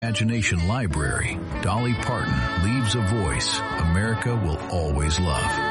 Imagination Library, Dolly Parton leaves a voice America will always love.